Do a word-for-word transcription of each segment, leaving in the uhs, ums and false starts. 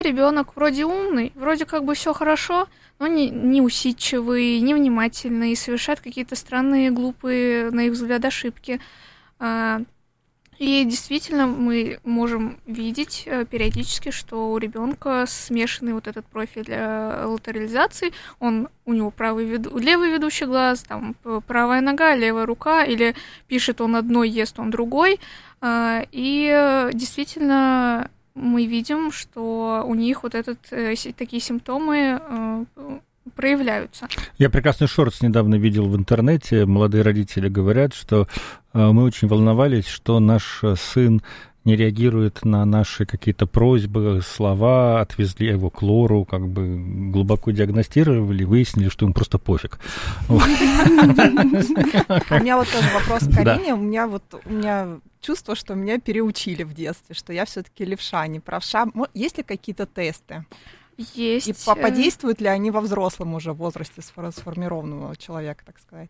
Ребенок вроде умный, вроде как бы все хорошо, но не, не усидчивый, невнимательный, совершает какие-то странные, глупые, на их взгляд, ошибки. И действительно мы можем видеть периодически, что у ребенка смешанный вот этот профиль латерализации, он, у него правый веду, левый ведущий глаз, там, правая нога, левая рука, или пишет он одной, ест он другой. И действительно мы видим, что у них вот этот, такие симптомы проявляются. Я прекрасный шортс недавно видел в интернете. Молодые родители говорят, что мы очень волновались, что наш сын не реагирует на наши какие-то просьбы, слова, отвезли его к лору, как бы глубоко диагностировали, выяснили, что им просто пофиг. У меня вот тоже вопрос к Карине. У меня вот у меня чувство, что меня переучили в детстве, что я все-таки левша, не правша. Есть ли какие-то тесты? Есть. И подействуют ли они во взрослом уже возрасте сформированного человека, так сказать?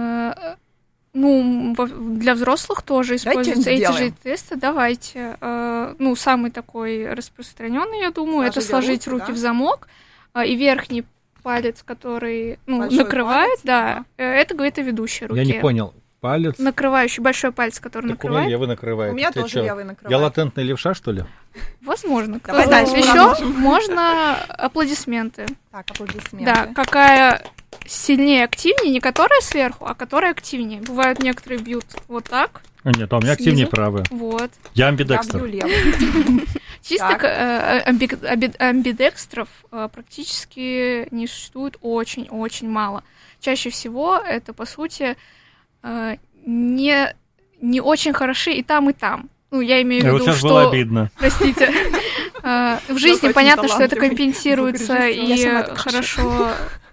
Ну, для взрослых тоже используются эти же тесты. Давайте. Ну, самый такой распространенный, я думаю, это сложить руки в замок, и верхний палец, который накрывает, да, это говорит о ведущей руке. Я не понял. Палец. Накрывающий, большой палец, который так накрывает. У меня левый накрывает. У меня тоже что? Левый накрывает. Я латентный левша, что ли? Возможно. Давай дальше. Еще можно аплодисменты. Так, аплодисменты. Да, какая сильнее, активнее, не которая сверху, а которая активнее. Бывают некоторые бьют вот так. Нет, а у меня снизу. Активнее правая. Вот. Я амбидекстер. Я бью левый. Чисто амбидекстров практически не существует, очень-очень мало. Чаще всего это, по сути, не, не очень хороши и там, и там. Ну, я имею в виду, вот сейчас что... было обидно. Простите. В жизни понятно, что это компенсируется и хорошо...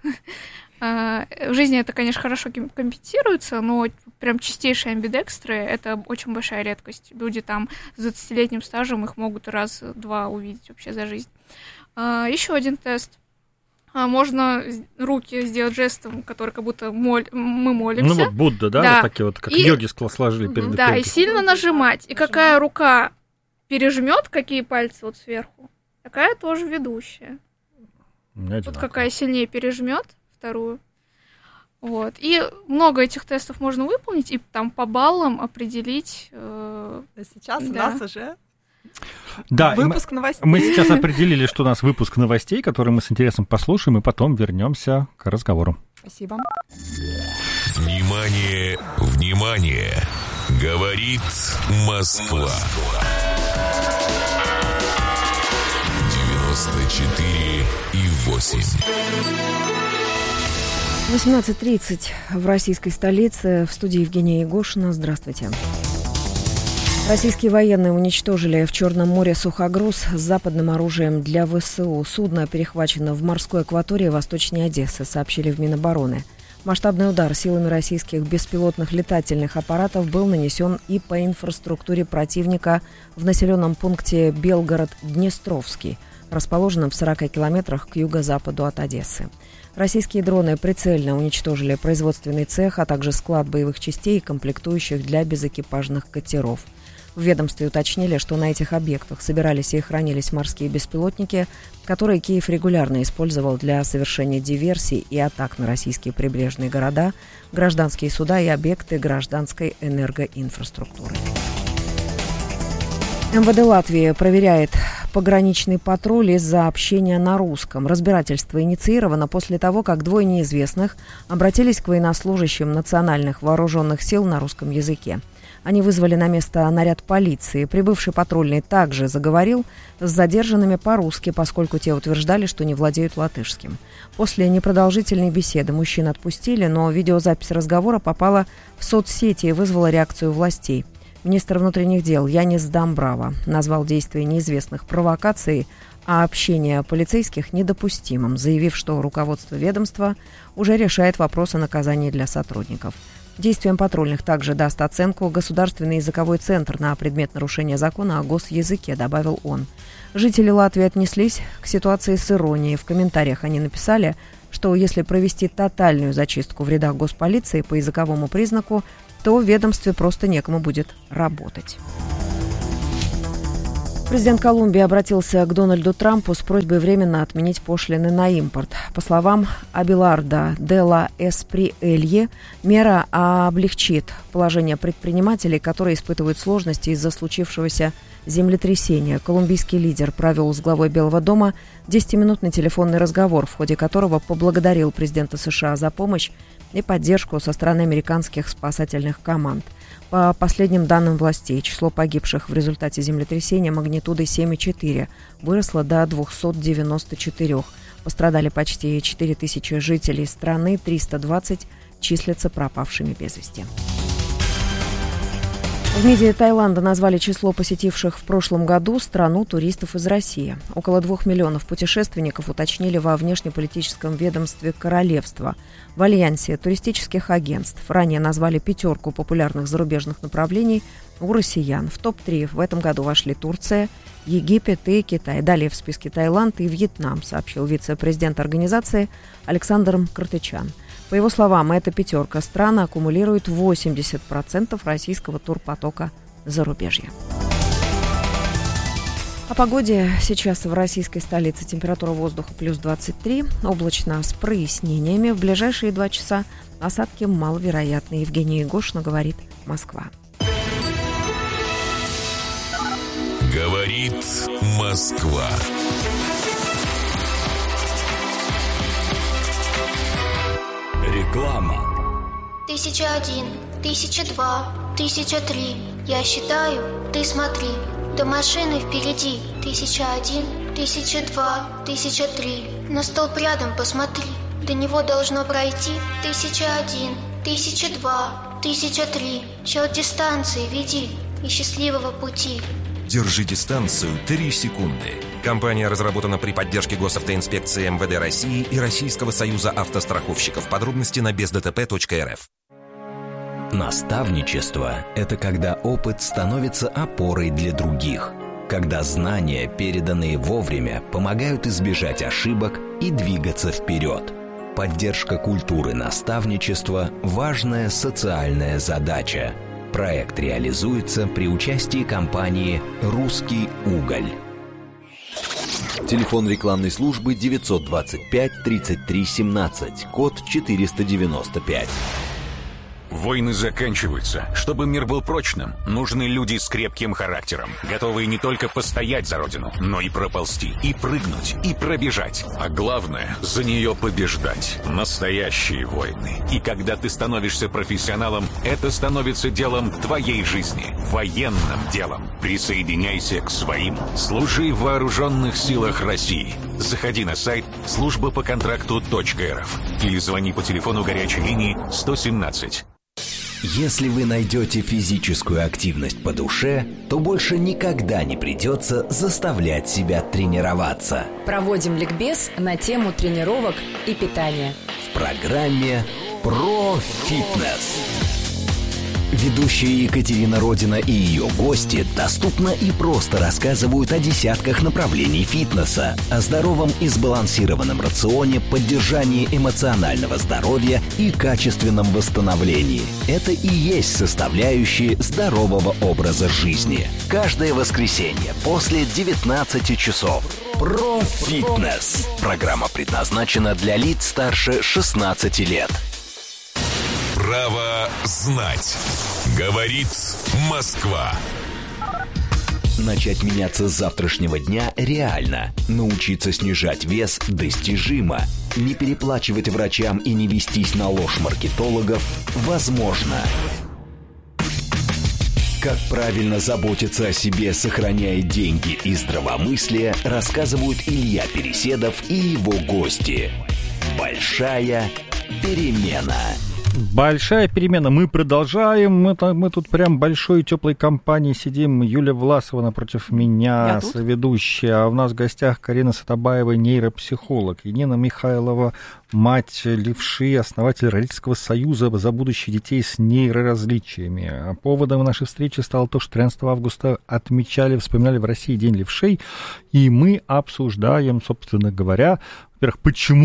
В жизни это, конечно, хорошо компенсируется, но прям чистейшие амбидекстры — это очень большая редкость. Люди там с двадцатилетним стажем их могут раз-два увидеть вообще за жизнь. Еще один тест. Можно руки сделать жестом, который как будто моль... мы молимся. Ну вот Будда, да? Да. Вот такие вот, как и... йоги сложили перед Да, перед... и сильно нажимать. И какая рука пережмет, какие пальцы вот сверху, такая тоже ведущая. Вот какая сильнее пережмет вторую. Вот. И много этих тестов можно выполнить, и там по баллам определить. Э... Сейчас да. У нас уже... Да, выпуск мы, новостей. Мы сейчас определили, что у нас выпуск новостей, который мы с интересом послушаем, и потом вернемся к разговору. Спасибо. Внимание, внимание! Говорит Москва. девяносто четыре и восемь. восемнадцать тридцать в российской столице. В студии Евгения Егошина. Здравствуйте. Российские военные уничтожили в Черном море сухогруз с западным оружием для ВСУ. Судно перехвачено в морской акватории восточнее Одессы, сообщили в Минобороны. Масштабный удар силами российских беспилотных летательных аппаратов был нанесен и по инфраструктуре противника в населенном пункте Белгород-Днестровский, расположенном в сорока километрах к юго-западу от Одессы. Российские дроны прицельно уничтожили производственный цех, а также склад боевых частей и комплектующих для безэкипажных катеров. В ведомстве уточнили, что на этих объектах собирались и хранились морские беспилотники, которые Киев регулярно использовал для совершения диверсий и атак на российские прибрежные города, гражданские суда и объекты гражданской энергоинфраструктуры. МВД Латвии проверяет пограничный патруль из-за общения на русском. Разбирательство инициировано после того, как двое неизвестных обратились к военнослужащим национальных вооруженных сил на русском языке. Они вызвали на место наряд полиции. Прибывший патрульный также заговорил с задержанными по-русски, поскольку те утверждали, что не владеют латышским. После непродолжительной беседы мужчин отпустили, но видеозапись разговора попала в соцсети и вызвала реакцию властей. Министр внутренних дел Янис Дамбрава назвал действия неизвестных провокацией, а общение полицейских недопустимым, заявив, что руководство ведомства уже решает вопрос о наказании для сотрудников. Действиям патрульных также даст оценку Государственный языковой центр на предмет нарушения закона о госязыке, добавил он. Жители Латвии отнеслись к ситуации с иронией. В комментариях они написали, что если провести тотальную зачистку в рядах госполиции по языковому признаку, то в ведомстве просто некому будет работать. Президент Колумбии обратился к Дональду Трампу с просьбой временно отменить пошлины на импорт. По словам Абеларда де ла Эсприэлье, мера облегчит положение предпринимателей, которые испытывают сложности из-за случившегося землетрясения. Колумбийский лидер провел с главой Белого дома десятиминутный телефонный разговор, в ходе которого поблагодарил президента США за помощь и поддержку со стороны американских спасательных команд. По последним данным властей, число погибших в результате землетрясения магнитудой семь и четыре выросло до двухсот девяноста четырёх. Пострадали почти четыре тысячи жителей страны, триста двадцать числятся пропавшими без вести. В МИДе Таиланда назвали число посетивших в прошлом году страну туристов из России. Около двух миллионов путешественников уточнили во внешнеполитическом ведомстве королевства. В альянсе туристических агентств ранее назвали пятерку популярных зарубежных направлений у россиян. В топ три в этом году вошли Турция, Египет и Китай. Далее в списке Таиланд и Вьетнам, сообщил вице-президент организации Александр Картычан. По его словам, эта пятерка стран аккумулирует восемьдесят процентов российского турпотока зарубежья. О погоде. Сейчас в российской столице температура воздуха плюс двадцать три, облачно с прояснениями. В ближайшие два часа осадки маловероятны. Евгения Егошина говорит, Москва. Говорит Москва. Реклама. Тысяча один, тысяча два, тысяча три. Я считаю, ты смотри. До машины впереди. Тысяча один, тысяча два, тысяча три. На столб рядом посмотри. До него должно пройти. Тысяча один, тысяча два, тысяча три. Счет дистанции веди и счастливого пути. Держи дистанцию три секунды. Компания разработана при поддержке госавтоинспекции эм вэ дэ России и Российского союза автостраховщиков. Подробности на без дэ тэ пэ точка эр эф. Наставничество – это когда опыт становится опорой для других, когда знания, переданные вовремя, помогают избежать ошибок и двигаться вперед. Поддержка культуры наставничества – важная социальная задача. Проект реализуется при участии компании «Русский уголь». Телефон рекламной службы девятьсот двадцать пять тридцать три семнадцать, код четыреста девяносто пять. Войны заканчиваются. Чтобы мир был прочным, нужны люди с крепким характером, готовые не только постоять за родину, но и проползти, и прыгнуть, и пробежать. А главное, за нее побеждать. Настоящие войны. И когда ты становишься профессионалом, это становится делом твоей жизни, военным делом. Присоединяйся к своим. Служи в вооруженных силах России. Заходи на сайт служба по контракту точка эр эф или звони по телефону горячей линии сто семнадцать. Если вы найдете физическую активность по душе, то больше никогда не придется заставлять себя тренироваться. Проводим ликбез на тему тренировок и питания. В программе «Про фитнес». Ведущая Екатерина Родина и ее гости доступно и просто рассказывают о десятках направлений фитнеса, о здоровом и сбалансированном рационе, поддержании эмоционального здоровья и качественном восстановлении. Это и есть составляющие здорового образа жизни. Каждое воскресенье после девятнадцати часов. Про фитнес. Программа предназначена для лиц старше шестнадцати лет. Право знать. Говорит Москва. Начать меняться с завтрашнего дня реально. Научиться снижать вес достижимо. Не переплачивать врачам и не вестись на ложь маркетологов возможно. Как правильно заботиться о себе, сохраняя деньги и здравомыслие, рассказывают Илья Переседов и его гости. Большая перемена. Большая перемена. Мы продолжаем. Мы, мы тут прям большой теплой компанией сидим. Юлия Власова напротив меня, соведущая. А у нас в гостях Карина Сатабаева, нейропсихолог. И Нина Михайлова, мать левши, основатель Родительского союза за будущее детей с нейроразличиями. А поводом нашей встречи стало то, что тринадцатого августа отмечали, вспоминали в России День левшей. И мы обсуждаем, собственно говоря, во-первых, почему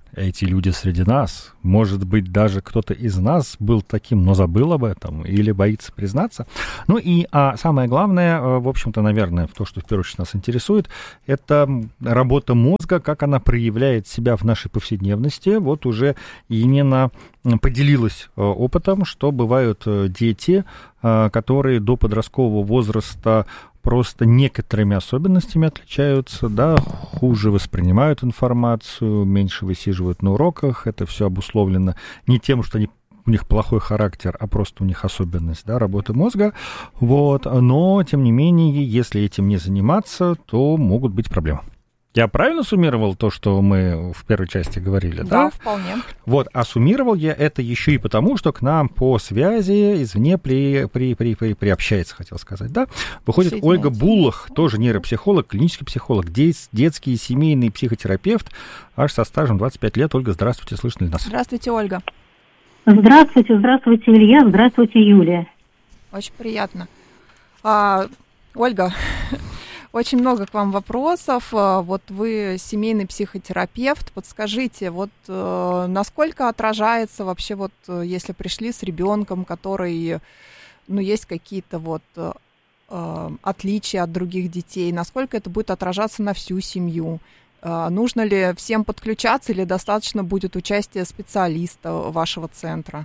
эти люди среди нас. Может быть, даже кто-то из нас был таким, но забыл об этом или боится признаться. Ну и а самое главное, в общем-то, наверное, то, что в первую очередь нас интересует, это работа мозга, как она проявляет себя в нашей повседневности. Вот уже Енина поделилась опытом, что бывают дети, которые до подросткового возраста просто некоторыми особенностями отличаются, да, хуже воспринимают информацию, меньше высиживают на уроках. Это все обусловлено не тем, что они, у них плохой характер, а просто у них особенность, да, работы мозга. Вот. Но, тем не менее, если этим не заниматься, то могут быть проблемы. Я правильно суммировал то, что мы в первой части говорили, да? Да, вполне. Вот, а суммировал я это еще и потому, что к нам по связи извне при, при, при, при, приобщается, хотел сказать, да? Выходит Ольга Буллах, тоже нейропсихолог, клинический психолог, детский и семейный психотерапевт, аж со стажем двадцать пять лет. Ольга, здравствуйте, слышно ли нас? Здравствуйте, Ольга. Здравствуйте, здравствуйте, Илья, здравствуйте, Юлия. Очень приятно. А, Ольга, очень много к вам вопросов. Вот вы семейный психотерапевт. Подскажите, вот э, насколько отражается вообще вот, если пришли с ребенком, который, ну, есть какие-то вот э, отличия от других детей, насколько это будет отражаться на всю семью? Э, нужно ли всем подключаться или достаточно будет участия специалиста вашего центра?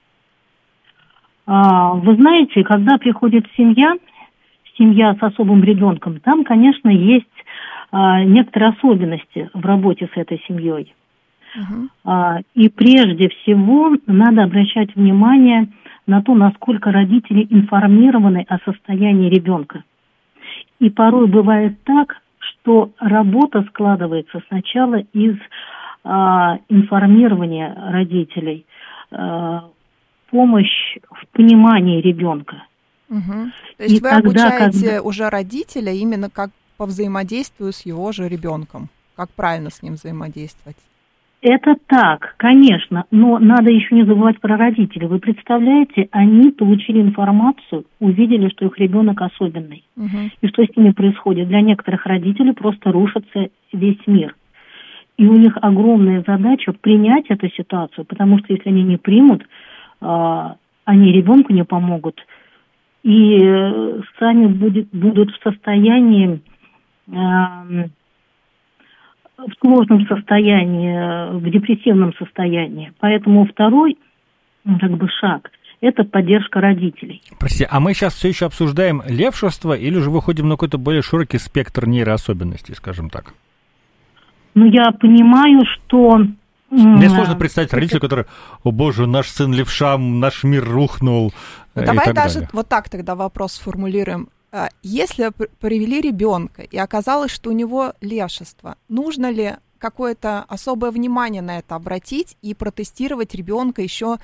Вы знаете, когда приходит семья, семья с особым ребенком, там, конечно, есть а, некоторые особенности в работе с этой семьей. Uh-huh. А, и прежде всего надо обращать внимание на то, насколько родители информированы о состоянии ребенка. И порой бывает так, что работа складывается сначала из а, информирования родителей, а, помощь в понимании ребенка. Угу. То есть и вы тогда, обучаете когда... уже родителя именно как по взаимодействию с его же ребенком, как правильно с ним взаимодействовать? Это так, конечно, но надо еще не забывать про родителей. Вы представляете, они получили информацию, увидели, что их ребенок особенный, угу. и что с ними происходит. Для некоторых родителей просто рушится весь мир. И у них огромная задача принять эту ситуацию, потому что если они не примут, они ребенку не помогут. И сами будет, будут в состоянии, э, в сложном состоянии, в депрессивном состоянии. Поэтому второй, как бы, шаг – это поддержка родителей. Простите, а мы сейчас все еще обсуждаем левшество или же выходим на какой-то более широкий спектр нейроособенностей, скажем так? Ну, я понимаю, что... Мне сложно представить родителей, которые, о боже, наш сын левша, наш мир рухнул. Ну, давай даже далее. Вот так тогда вопрос сформулируем. Если привели ребенка и оказалось, что у него левшество, нужно ли какое-то особое внимание на это обратить и протестировать ребенка еще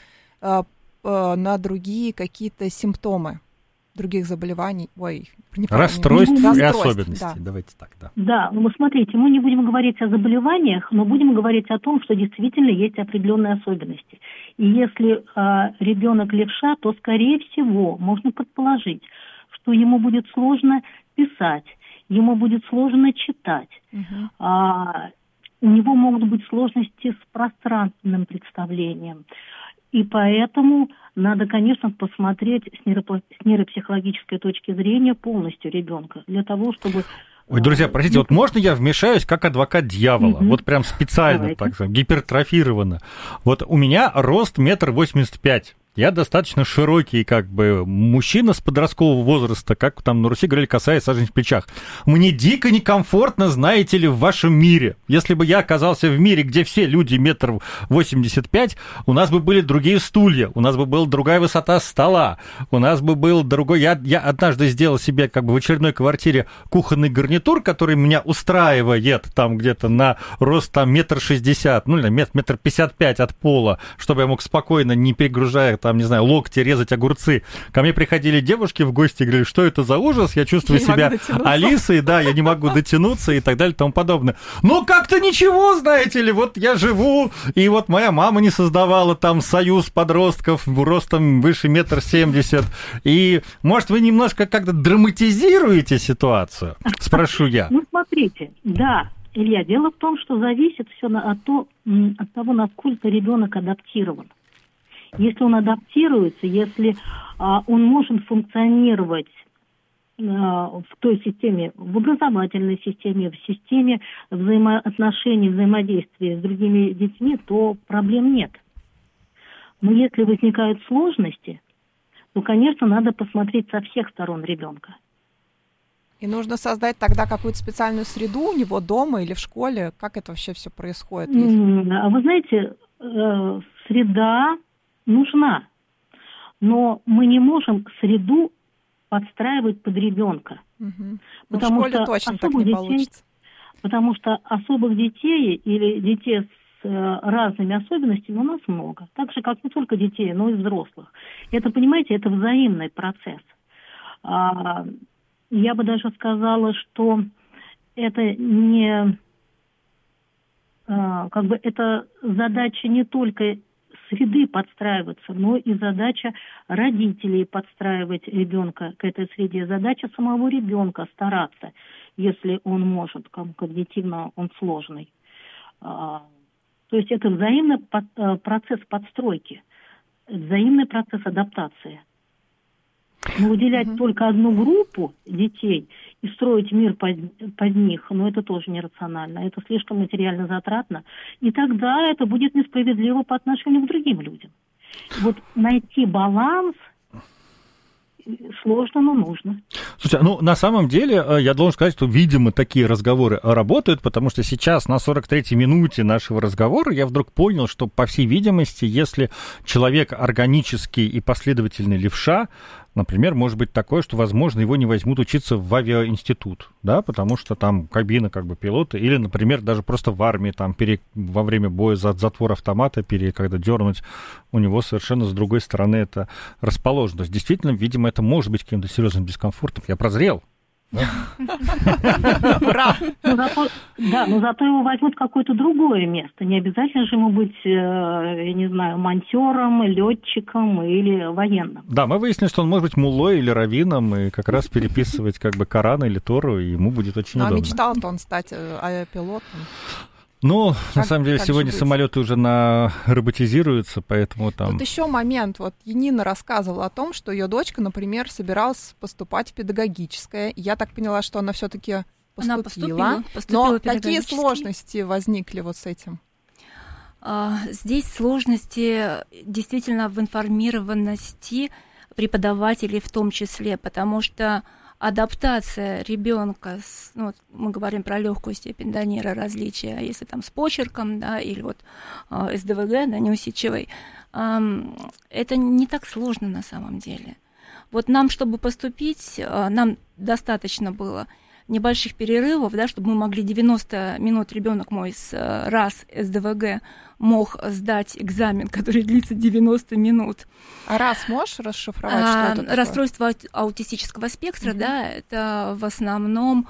на другие какие-то симптомы других заболеваний? Ой, расстройств и особенностей. Да. Давайте так, да. Да, ну смотрите, мы не будем говорить о заболеваниях, но будем говорить о том, что действительно есть определенные особенности. И если э, ребенок левша, то, скорее всего, можно предположить, что ему будет сложно писать, ему будет сложно читать. Uh-huh. А, у него могут быть сложности с пространственным представлением. И поэтому надо, конечно, посмотреть с, нейропо- с нейропсихологической точки зрения полностью ребенка, для того, чтобы... Ой, друзья, простите, вот можно я вмешаюсь как адвокат дьявола? Угу. Вот прям специально, Давайте. так сказать, гипертрофированно. Вот у меня рост метр восемьдесят пять. Я достаточно широкий, как бы, мужчина с подросткового возраста, как там на Руси говорили, касая сажень в плечах. Мне дико некомфортно, знаете ли, в вашем мире. Если бы я оказался в мире, где все люди метр восемьдесят пять, у нас бы были другие стулья, у нас бы была другая высота стола, у нас бы был другой... Я, я однажды сделал себе, как бы, в очередной квартире кухонный гарнитур, который меня устраивает там где-то на рост там метр шестьдесят, ну, или метр пятьдесят пять от пола, чтобы я мог спокойно, не перегружая там, не знаю, локти, резать огурцы. Ко мне приходили девушки в гости и говорили, что это за ужас, я чувствую я себя Алисой, да, я не могу дотянуться и так далее и тому подобное. Но как-то ничего, знаете ли, вот я живу, и вот моя мама не создавала там союз подростков ростом выше метр семьдесят, и, может, вы немножко как-то драматизируете ситуацию? Спрошу я. Ну, смотрите, да, Илья, дело в том, что зависит все от, то, от того, насколько ребенок адаптирован. Если он адаптируется, если а, он может функционировать а, в той системе, в образовательной системе, в системе взаимоотношений, взаимодействия с другими детьми, то проблем нет. Но если возникают сложности, то, конечно, надо посмотреть со всех сторон ребенка. И нужно создать тогда какую-то специальную среду у него дома или в школе? Как это вообще все происходит? А вы знаете, э, среда нужна, но мы не можем среду подстраивать под ребенка. Угу. Потому в школе что точно так не детей, получится. Потому что особых детей или детей с э, разными особенностями у нас много. Так же, как не только детей, но и взрослых. Это, понимаете, это взаимный процесс. А, я бы даже сказала, что это не... А, как бы это задача не только среды подстраиваться, но и задача родителей подстраивать ребенка к этой среде. Задача самого ребенка стараться, если он может, как когнитивно он сложный. А, то есть это взаимный под, а, процесс подстройки, взаимный процесс адаптации. Но уделять mm-hmm. только одну группу детей и строить мир под, под них, ну, это тоже нерационально. Это слишком материально затратно. И тогда это будет несправедливо по отношению к другим людям. Вот найти баланс сложно, но нужно. Слушайте, ну, на самом деле, я должен сказать, что, видимо, такие разговоры работают, потому что сейчас на сорок третьей минуте нашего разговора я вдруг понял, что, по всей видимости, если человек органический и последовательный левша, например, может быть такое, что, возможно, его не возьмут учиться в авиаинститут, да, потому что там кабина как бы пилота, или, например, даже просто в армии там пере... во время боя за затвор автомата, пере... когда дернуть, у него совершенно с другой стороны это расположено. То есть, действительно, видимо, это может быть каким-то серьезным дискомфортом. Я прозрел. Ура! Да, но зато его возьмут в какое-то другое место. Не обязательно же ему быть, я не знаю, монтёром, летчиком или военным. Да, мы выяснили, что он может быть муллой или раввином и как раз переписывать как бы Коран или Тору, и ему будет очень удобно. А мечтал-то он стать авиапилотом. Ну, как, на самом деле, сегодня самолеты уже на... роботизируются, поэтому там... Тут еще момент. Вот Янина рассказывала о том, что ее дочка, например, собиралась поступать в педагогическое. Я так поняла, что она все-таки поступила. Она поступила, поступила. Но какие сложности возникли вот с этим? Здесь сложности действительно в информированности преподавателей в том числе, потому что адаптация ребенка, ну, мы говорим про легкую степень да, нейроразличия, если там с почерком, да, или вот э, эс дэ вэ гэ, да, неусидчивый, э, это не так сложно на самом деле. Вот нам, чтобы поступить, э, нам достаточно было небольших перерывов, да, чтобы мы могли девяносто минут, ребенок мой с э, раз эс дэ вэ гэ мог сдать экзамен, который длится девяносто минут. А раз можешь расшифровать, а, что это такое? Расстройство аутистического спектра, угу. да, это в основном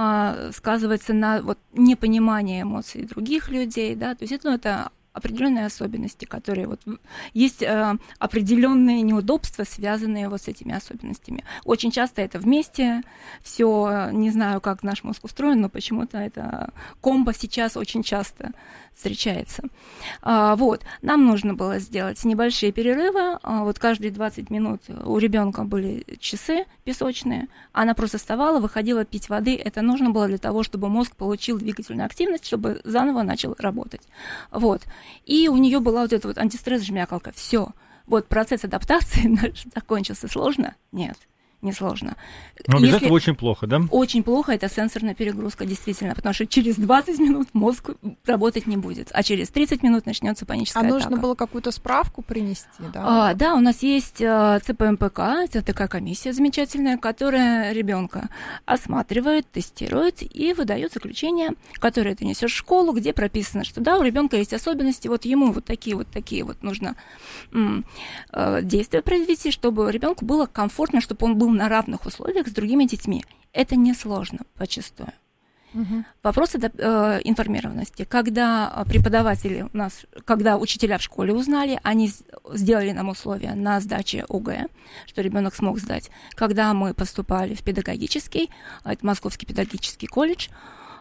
а, сказывается на вот, непонимании эмоций других людей, да, то есть это, ну, это определенные особенности, которые вот есть э, определенные неудобства, связанные вот с этими особенностями. Очень часто это вместе, все, не знаю, как наш мозг устроен, но почему-то это комбо сейчас очень часто встречается. А, вот, нам нужно было сделать небольшие перерывы, а, вот каждые двадцать минут у ребенка были часы песочные, она просто вставала, выходила пить воды, это нужно было для того, чтобы мозг получил двигательную активность, чтобы заново начал работать. Вот. И у нее была вот эта вот антистресс-жмякалка. Все. Вот процесс адаптации наш закончился. Сложно? Нет. несложно. Но без Если... этого очень плохо, да? Очень плохо, это сенсорная перегрузка, действительно, потому что через двадцать минут мозг работать не будет, а через тридцать минут начнется паническая атака. А нужно было какую-то справку принести, да? А, да, у нас есть цэ пэ эм пэ ка, это такая комиссия замечательная, которая ребенка осматривает, тестирует и выдает заключение, которое ты несешь в школу, где прописано, что да, у ребенка есть особенности, вот ему вот такие вот такие вот нужно м- э, действия произвести, чтобы ребенку было комфортно, чтобы он был на равных условиях с другими детьми. Это несложно почастую. Угу. Вопрос э, информированности. Когда преподаватели у нас, когда учителя в школе узнали, они сделали нам условия на сдаче о гэ, что ребенок смог сдать. Когда мы поступали в педагогический, это Московский педагогический колледж,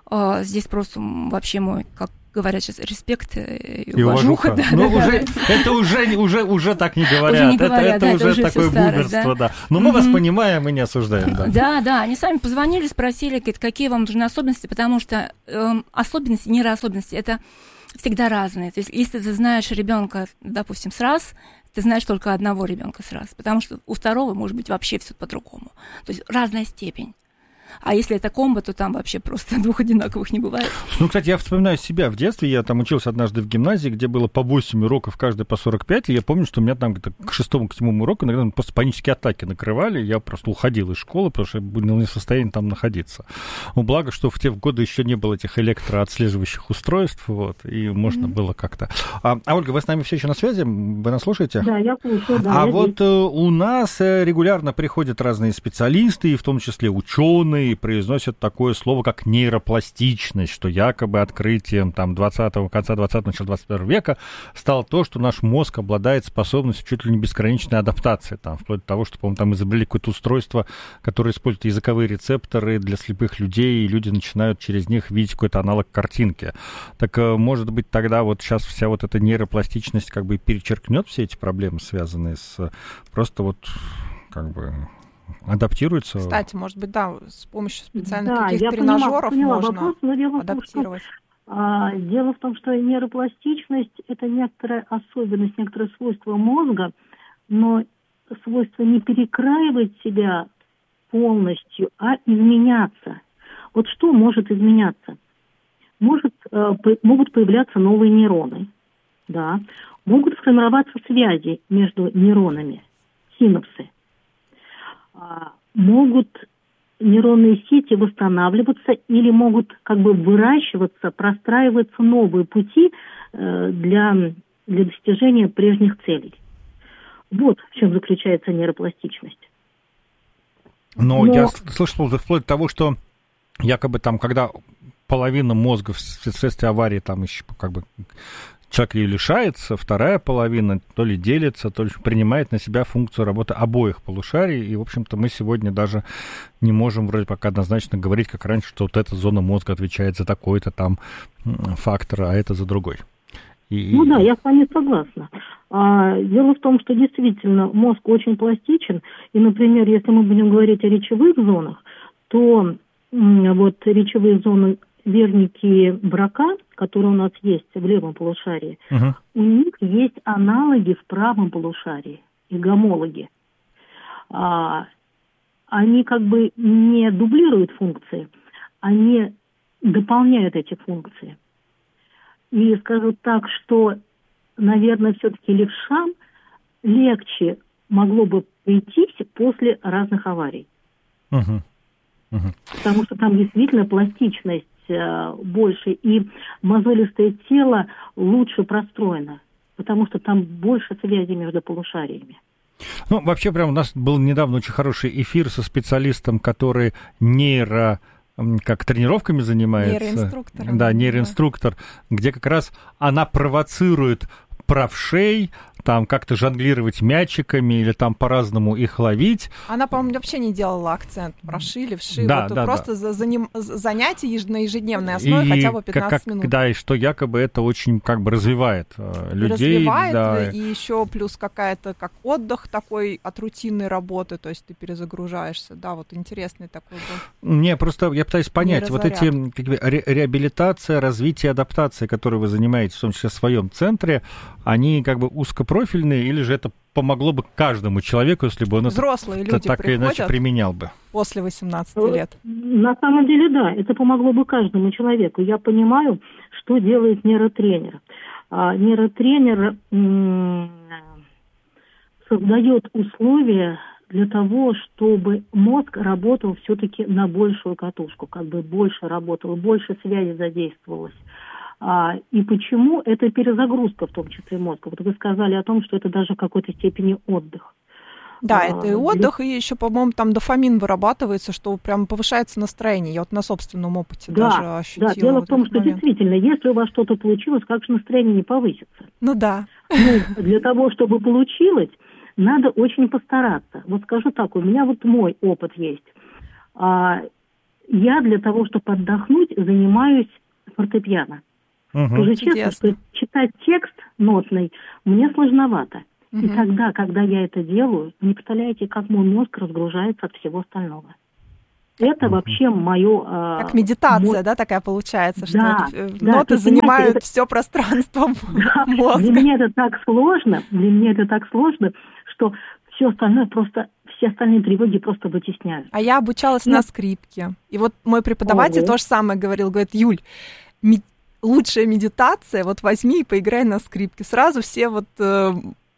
здесь просто вообще мой, как говорят сейчас, респект и, и уважуха. Да, ну, да, уже, да. Это уже, уже, уже так не говорят. Уже не говорят это, да, это, это уже, уже такое бумерство, да. да. Но мы mm-hmm. вас понимаем и не осуждаем. Да. да, да, они сами позвонили, спросили, какие вам нужны особенности, потому что э, особенности, нейроособенности, это всегда разные. То есть, если ты знаешь ребенка, допустим, с раз, ты знаешь только одного ребенка с раз, потому что у второго может быть вообще все по-другому. То есть разная степень. А если это комбо, то там вообще просто двух одинаковых не бывает. Ну, кстати, я вспоминаю себя в детстве. Я там учился однажды в гимназии, где было по восемь уроков, каждый по сорок пять. И я помню, что меня там к шестому, к седьмому уроку иногда просто панические атаки накрывали. Я просто уходил из школы, потому что я был не в состоянии там находиться. Ну, благо, что в те годы еще не было этих электроотслеживающих устройств, вот, и можно mm-hmm. было как-то. А, а, Ольга, вы с нами все еще на связи? Вы нас слушаете? Да, я слушаю, да. А вот здесь. У нас регулярно приходят разные специалисты, и в том числе ученые, и произносят такое слово, как нейропластичность, что якобы открытием там, двадцатого, конца двадцатого, начала двадцать первого века стало то, что наш мозг обладает способностью чуть ли не безграничной адаптации, там, вплоть до того, что, по-моему, там изобрели какое-то устройство, которое использует языковые рецепторы для слепых людей, и люди начинают через них видеть какой-то аналог картинки. Так, может быть, тогда вот сейчас вся вот эта нейропластичность как бы перечеркнет все эти проблемы, связанные с просто вот как бы... адаптируется. Кстати, может быть, да, с помощью специальных да, каких-то тренажеров можно вопрос, но дело адаптировать. В том, что, а, дело в том, что нейропластичность – это некоторая особенность, некоторое свойство мозга, но свойство не перекраивать себя полностью, а изменяться. Вот что может изменяться? Может, э, могут появляться новые нейроны, да, могут сформироваться связи между нейронами, синапсы. Могут нейронные сети восстанавливаться или могут как бы выращиваться, простраиваться новые пути э, для, для достижения прежних целей. Вот в чем заключается нейропластичность. Но, Но... я слышал вплоть до того, что якобы там, когда половина мозга вследствие аварии там еще как бы... человек ее лишается, вторая половина то ли делится, то ли принимает на себя функцию работы обоих полушарий. И, в общем-то, мы сегодня даже не можем вроде пока однозначно говорить, как раньше, что вот эта зона мозга отвечает за такой-то там фактор, а это за другой. И... Ну да, я с вами согласна. А, дело в том, что действительно мозг очень пластичен. И, например, если мы будем говорить о речевых зонах, то вот речевые зоны верники брака, которые у нас есть в левом полушарии, uh-huh. у них есть аналоги в правом полушарии и гомологи. А, они как бы не дублируют функции, они дополняют эти функции. И скажу так, что, наверное, все-таки левшам легче могло бы прийтись после разных аварий. Uh-huh. Uh-huh. Потому что там действительно пластичность больше, и мозолистое тело лучше простроено, потому что там больше связи между полушариями. Ну, вообще, прям у нас был недавно очень хороший эфир со специалистом, который нейро... как тренировками занимается. Нейроинструктор. Да, нейроинструктор, да. Где как раз она провоцирует правшей, там как-то жонглировать мячиками или там по-разному их ловить. Она, по-моему, вообще не делала акцент правши, левши. Да, вот да, просто да. За, за ним, занятия на ежедневной основе и хотя бы пятнадцать как, минут. Да, и что якобы это очень как бы развивает э, людей. Развивает, да. И еще плюс какая-то как отдых такой от рутинной работы, то есть ты перезагружаешься. Да, вот интересный такой был. Не, просто я пытаюсь понять, вот эти как бы, ре- реабилитация, развитие, адаптация, которые вы занимаетесь, в том числе в своем центре, они как бы узкопрофильные, или же это помогло бы каждому человеку, если бы он Взрослые это люди так или иначе применял бы? После восемнадцати лет. На самом деле, да, это помогло бы каждому человеку. Я понимаю, что делает нейротренер. А, нейротренер м- создает условия для того, чтобы мозг работал все-таки на большую катушку, как бы больше работал, больше связи задействовалось. А, и почему? Это перезагрузка в том числе мозга. Вот вы сказали о том, что это даже в какой-то степени отдых. Да, а, это и отдых, для... и еще, по-моему, там дофамин вырабатывается, что прям повышается настроение. Я вот на собственном опыте да, даже ощутила. Да, дело вот в том, что момент. действительно, если у вас что-то получилось, как же настроение не повысится? Ну да. Ну, для того, чтобы получилось, надо очень постараться. Вот скажу так, у меня вот мой опыт есть. А, я для того, чтобы отдохнуть, занимаюсь фортепиано. Угу. Скажу честно, что читать текст нотный мне сложновато. Угу. И тогда, когда я это делаю, не представляете, как мой мозг разгружается от всего остального. Это вообще мое... Э, как медитация, мой... да, такая получается, да, что да, ноты занимают это... все пространство да, мозга. Для меня это так сложно, для меня это так сложно, что все остальное просто, все остальные тревоги просто вытесняют. А я обучалась Но... на скрипке. И вот мой преподаватель Ого. то же самое говорил, говорит, Юль, ми... лучшая медитация, вот возьми и поиграй на скрипке. Сразу все вот... Э,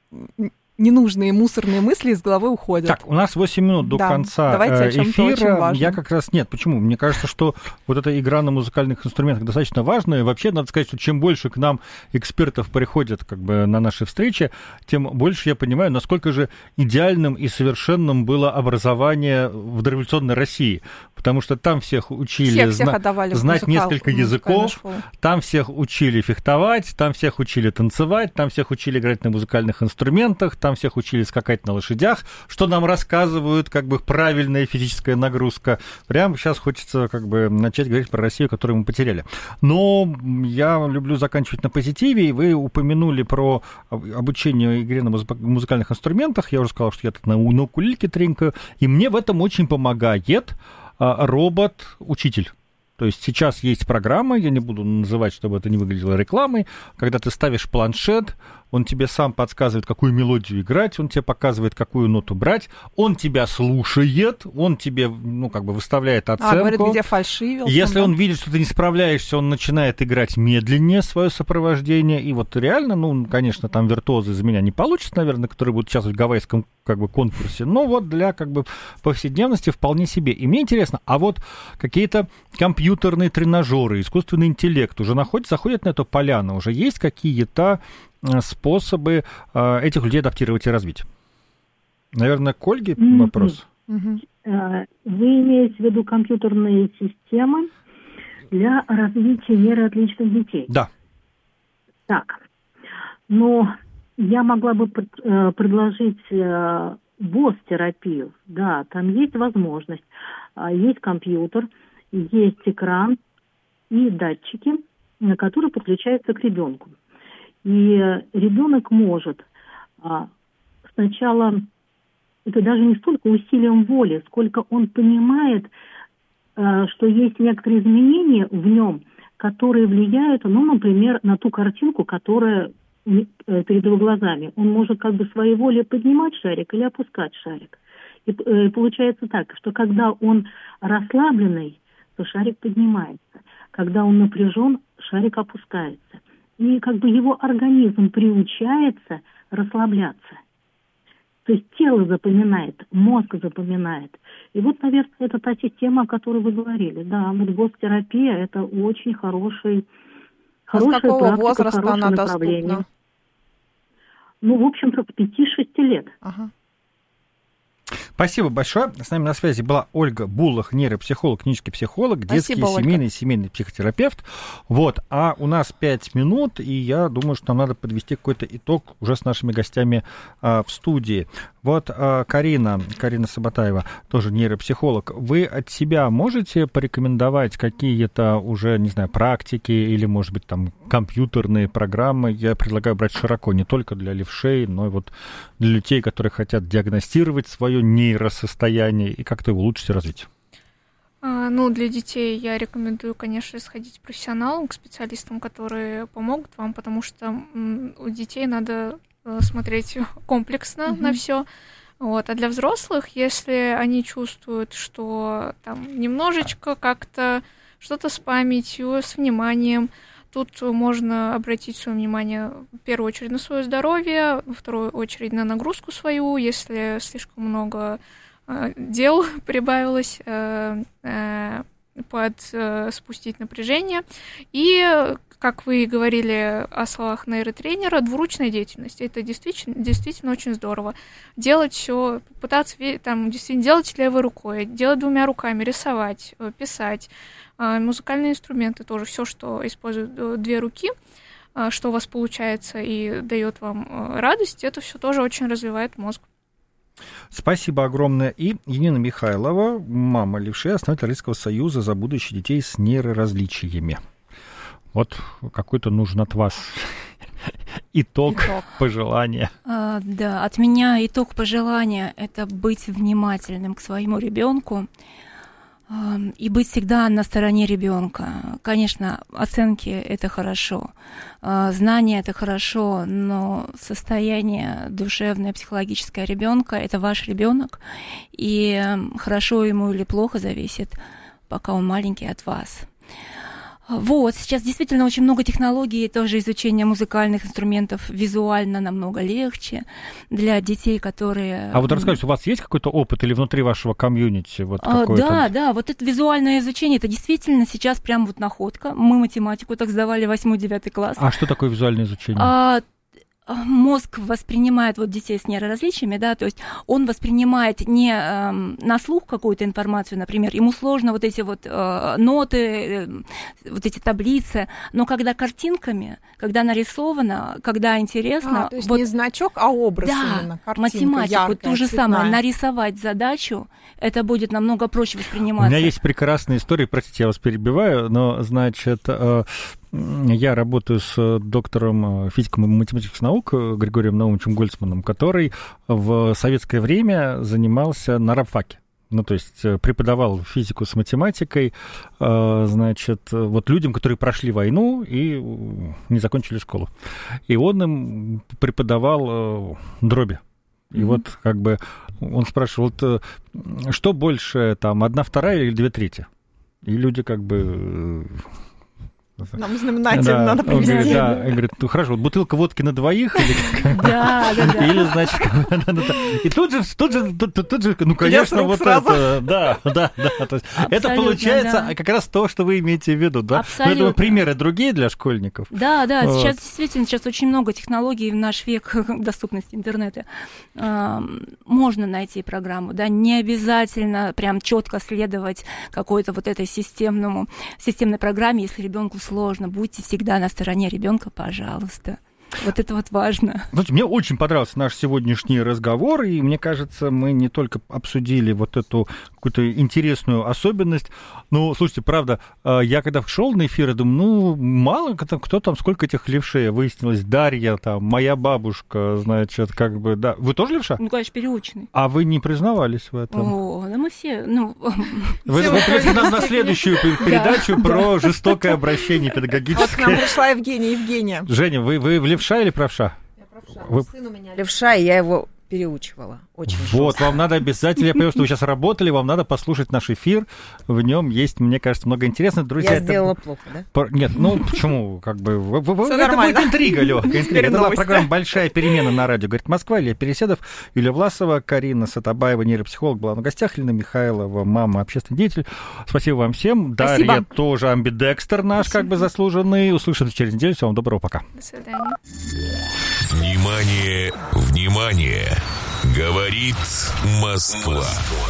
ненужные мусорные мысли из головы уходят. Так, у нас восемь минут до да. конца Давайте эфира. Я как раз нет. Почему? Мне кажется, что вот эта игра на музыкальных инструментах достаточно важная. Вообще, надо сказать, что чем больше к нам экспертов приходят как бы на наши встречи, тем больше я понимаю, насколько же идеальным и совершенным было образование в дореволюционной России. Потому что там всех учили всех, всех зна- знать музыкал, несколько языков, там всех учили фехтовать, там всех учили танцевать, там всех учили играть на музыкальных инструментах, там всех учили скакать на лошадях, что нам рассказывают, как бы правильная физическая нагрузка. Прямо сейчас хочется как бы начать говорить про Россию, которую мы потеряли. Но я люблю заканчивать на позитиве, и вы упомянули про обучение игре на музыкальных инструментах. Я уже сказал, что я тут на, на укулеле тренькаю, и мне в этом очень помогает робот-учитель. То есть сейчас есть программа, я не буду называть, чтобы это не выглядело рекламой, когда ты ставишь планшет, он тебе сам подсказывает, какую мелодию играть, он тебе показывает, какую ноту брать, он тебя слушает, он тебе, ну, как бы выставляет оценку. А, говорит, где фальшивил. Если да? он видит, что ты не справляешься, он начинает играть медленнее свое сопровождение, и вот реально, ну, конечно, там виртуозы из меня не получится, наверное, которые будут участвовать в гавайском, как бы, конкурсе, но вот для, как бы, повседневности вполне себе. И мне интересно, а вот какие-то компьютерные тренажеры, искусственный интеллект уже находят, заходят на эту поляну, уже есть какие-то способы э, этих людей адаптировать и развить? Наверное, к Ольге mm-hmm. вопрос. Mm-hmm. Вы имеете в виду компьютерные системы для развития нейроотличных детей? Да. Так, но я могла бы э, предложить э, БОС-терапию. Да, там есть возможность. Есть компьютер, есть экран и датчики, которые подключаются к ребенку. И ребенок может а, сначала, это даже не столько усилием воли, сколько он понимает, а, что есть некоторые изменения в нем, которые влияют, ну, например, на ту картинку, которая перед его глазами. Он может как бы своей волей поднимать шарик или опускать шарик. И, и получается так, что когда он расслабленный, то шарик поднимается. Когда он напряжен, шарик опускается. И как бы его организм приучается расслабляться. То есть тело запоминает, мозг запоминает. И вот, наверное, это та система, о которой вы говорили. Да, вот ГОС-терапия – это очень хороший, хорошая а с какого практика, возраста хорошее она направление. доступна? Ну, в общем-то, с пяти-шести лет. Ага. Спасибо большое. С нами на связи была Ольга Булах, нейропсихолог, клинический психолог, детский, Спасибо, семейный, Ольга. семейный психотерапевт. Вот. А у нас пять минут, и я думаю, что нам надо подвести какой-то итог уже с нашими гостями а, в студии. Вот а, Карина, Карина Сабатаева, тоже нейропсихолог. Вы от себя можете порекомендовать какие-то уже, не знаю, практики или, может быть, там компьютерные программы? Я предлагаю брать широко, не только для левшей, но и вот для людей, которые хотят диагностировать свое нейросостояние и как-то его лучше развить. А, ну, для детей я рекомендую, конечно, сходить к профессионалам, к специалистам, которые помогут вам, потому что м, у детей надо смотреть комплексно mm-hmm. на все. Вот. А для взрослых, если они чувствуют, что там немножечко как-то что-то с памятью, с вниманием, тут можно обратить свое внимание в первую очередь на свое здоровье, во вторую очередь на нагрузку свою, если слишком много э, дел прибавилось, э, э, под э, спустить напряжение. И, как вы говорили о словах нейротренера, двуручная деятельность. Это действительно, действительно очень здорово. Делать все, пытаться там, действительно делать левой рукой, делать двумя руками, рисовать, писать. Музыкальные инструменты тоже, все, что используют две руки, что у вас получается и дает вам радость, это все тоже очень развивает мозг. Спасибо огромное. И Енина Михайлова, мама левши, основатель Российского союза за будущее детей с нейроразличиями. Вот какой-то нужен от вас итог, итог. пожелания. А, да, от меня итог пожелания – это быть внимательным к своему ребенку а, и быть всегда на стороне ребенка. Конечно, оценки – это хорошо, а, знания – это хорошо, но состояние душевное, психологическое ребенка – это ваш ребенок, и хорошо ему или плохо зависит, пока он маленький, от вас. Вот, сейчас действительно очень много технологий, тоже изучение музыкальных инструментов визуально намного легче для детей, которые... А вот расскажите, у вас есть какой-то опыт или внутри вашего комьюнити? Вот а, да, да, вот это визуальное изучение, это действительно сейчас прям вот находка. Мы математику так сдавали, восьмой-девятый класс. А что такое визуальное изучение? А, мозг воспринимает вот детей с нейроразличиями, да, то есть он воспринимает не э, на слух какую-то информацию, например, ему сложно вот эти вот э, ноты, э, вот эти таблицы, но когда картинками, когда нарисовано, когда интересно... А, то есть вот, не значок, а образ да, именно, картинка математику, яркая, то же цветная. самое, нарисовать задачу, это будет намного проще восприниматься. У меня есть прекрасная история, простите, я вас перебиваю, но, значит... Э, Я работаю с доктором физико-математических наук Григорием Наумовичем Гольцманом, который в советское время занимался на рабфаке. Ну, то есть преподавал физику с математикой, значит, вот людям, которые прошли войну и не закончили школу. И он им преподавал дроби. И mm-hmm. вот как бы он спрашивал, вот, что больше, там, одна вторая или две трети? И люди как бы... Нам знаменатель да, надо привести. Он говорит, да, он говорит, ну хорошо, вот бутылка водки на двоих или да, да, да. Или, значит, и тут же, тут же, тут, тут же, ну, конечно, вот сразу. Это, да, да, да. То есть это получается да. как раз то, что вы имеете в виду, да? Абсолютно. Но это примеры другие для школьников. Да, да, вот. Сейчас действительно, сейчас очень много технологий в наш век доступности интернета. Можно найти программу, да, не обязательно прям четко следовать какой-то вот этой системному, системной программе, если ребенку сложно. Будьте всегда на стороне ребенка, пожалуйста. Вот это вот важно. Знаете, мне очень понравился наш сегодняшний разговор, и мне кажется, мы не только обсудили вот эту какую-то интересную особенность. Ну, слушайте, правда, я когда шел на эфир, я думаю, ну, мало кто, кто там, сколько этих левшей. Выяснилось, Дарья, там, моя бабушка, значит, как бы, да. Вы тоже левша? Ну, конечно, переученный. А вы не признавались в этом? О, да мы все, ну... Вы пришли нам на следующую передачу про жестокое обращение педагогическое. Вот к нам пришла Евгения. Евгения. Женя, вы, вы левша или правша? Я правша. Вы... Сын у меня левша, и я его переучивала. Очень вот, жестко. Вам надо обязательно, я понимаю, что вы сейчас работали, вам надо послушать наш эфир. В нем есть, мне кажется, много интересного. Друзья, я это... сделала плохо, да? Нет, ну почему? Как бы это нормально. Будет интрига, легкая интрига. Это была программа «Большая перемена» на радио. Говорит Москва, Илья Переседов, Юлия Власова, Карина Сатабаева, нейропсихолог, была на гостях, Елена Михайлова, мама, общественный деятель. Спасибо вам всем. Спасибо. Дарья тоже амбидекстер наш, Спасибо. Как бы заслуженный. Услышимся через неделю. Всего вам доброго, пока. До свидания. Внимание, внимание! Говорит Москва.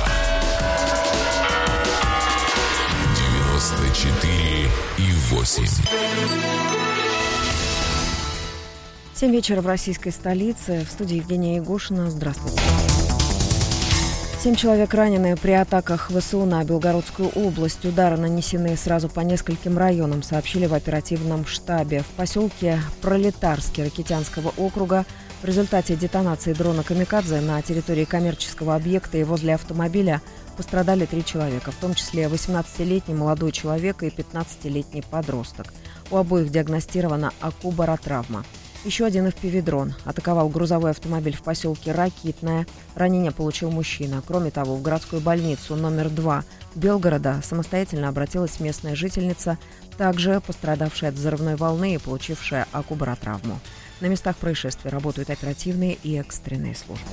девяносто четыре и восемь. Семь вечера в российской столице. В студии Евгения Егошина. Здравствуйте. Семь человек ранены при атаках ВСУ на Белгородскую область. Удары нанесены сразу по нескольким районам, сообщили в оперативном штабе. В поселке Пролетарский Ракитянского округа в результате детонации дрона «Камикадзе» на территории коммерческого объекта и возле автомобиля пострадали три человека, в том числе восемнадцатилетний молодой человек и пятнадцатилетний подросток. У обоих диагностирована акубаротравма. Еще один эф пи ви-дрон атаковал грузовой автомобиль в поселке Ракитное. Ранение получил мужчина. Кроме того, в городскую больницу номер два Белгорода самостоятельно обратилась местная жительница, также пострадавшая от взрывной волны и получившая акубаротравму. На местах происшествия работают оперативные и экстренные службы.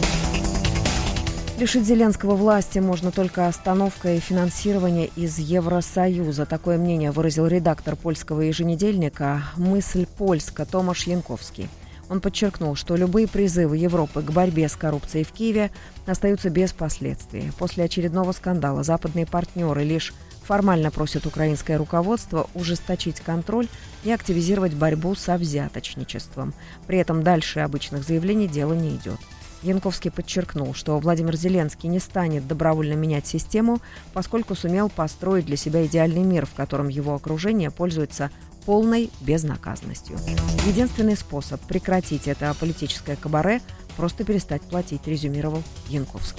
Лишить Зеленского власти можно только остановкой финансирования из Евросоюза. Такое мнение выразил редактор польского еженедельника «Мысль Польска» Томаш Янковский. Он подчеркнул, что любые призывы Европы к борьбе с коррупцией в Киеве остаются без последствий. После очередного скандала западные партнеры лишь формально просят украинское руководство ужесточить контроль и активизировать борьбу со взяточничеством. При этом дальше обычных заявлений дело не идет. Янковский подчеркнул, что Владимир Зеленский не станет добровольно менять систему, поскольку сумел построить для себя идеальный мир, в котором его окружение пользуется полной безнаказанностью. Единственный способ прекратить это политическое кабаре – просто перестать платить, резюмировал Янковский.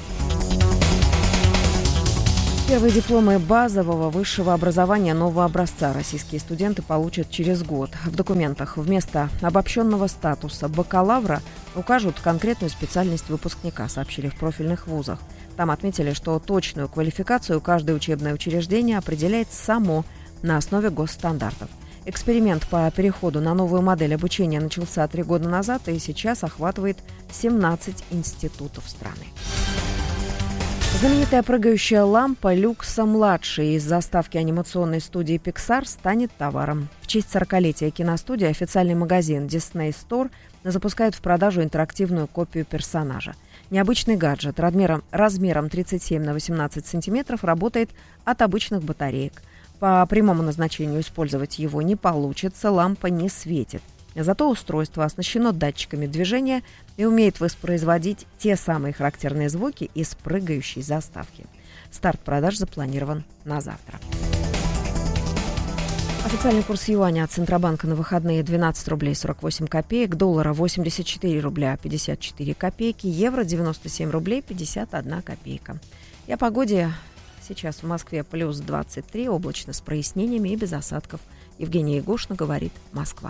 Первые дипломы базового высшего образования нового образца российские студенты получат через год. В документах вместо обобщенного статуса бакалавра укажут конкретную специальность выпускника, сообщили в профильных вузах. Там отметили, что точную квалификацию каждое учебное учреждение определяет само на основе госстандартов. Эксперимент по переходу на новую модель обучения начался три года назад и сейчас охватывает семнадцать институтов страны. Знаменитая прыгающая лампа Люкса-младший из заставки анимационной студии Pixar станет товаром. В честь сорокалетия киностудии официальный магазин Disney Store запускает в продажу интерактивную копию персонажа. Необычный гаджет размером, размером тридцать семь на восемнадцать сантиметров работает от обычных батареек. По прямому назначению использовать его не получится, лампа не светит. Зато устройство оснащено датчиками движения и умеет воспроизводить те самые характерные звуки из прыгающей заставки. Старт продаж запланирован на завтра. Официальный курс юаня от Центробанка на выходные двенадцать рублей сорок восемь копеек, доллара восемьдесят четыре рубля пятьдесят четыре копейки, евро девяносто семь рублей пятьдесят одна копейка. И о погоде. Сейчас в Москве плюс двадцать три, облачно с прояснениями и без осадков. Евгения Егошина говорит «Москва».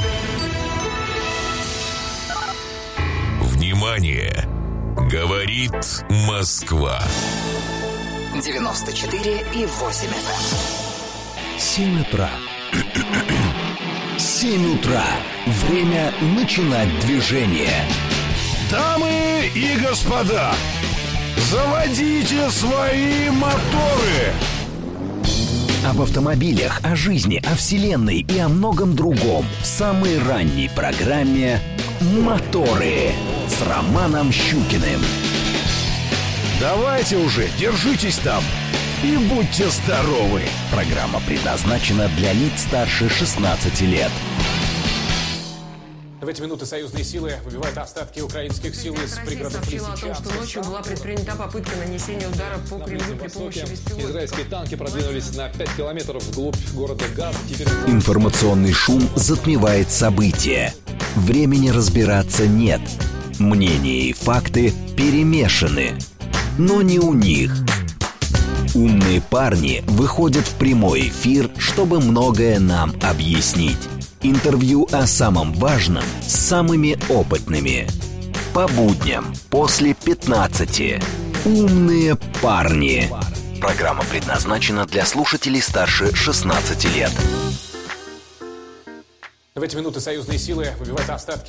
Внимание! Говорит Москва. девяносто четыре и восемь эф эм. семь утра. семь утра. Время начинать движение. Дамы и господа, заводите свои моторы! Об автомобилях, о жизни, о вселенной и о многом другом в самой ранней программе «Моторы» с Романом Щукиным. Давайте уже, держитесь там и будьте здоровы! Программа предназначена для лиц старше шестнадцати лет. В эти минуты союзные силы выбивают остатки украинских сил из пригородов сообщила о том, что ночью была предпринята попытка нанесения удара по Кремлю при помощи беспилотников. Израильские танки продвинулись на пять километров вглубь города Газ. Теперь... Информационный шум затмевает события. Времени разбираться нет. Мнения и факты перемешаны. Но не у них. Умные парни выходят в прямой эфир, чтобы многое нам объяснить. Интервью о самом важном с самыми опытными. По будням после пятнадцати. Умные парни. Программа предназначена для слушателей старше шестнадцати лет. В эти минуты союзные силы выбивают остатки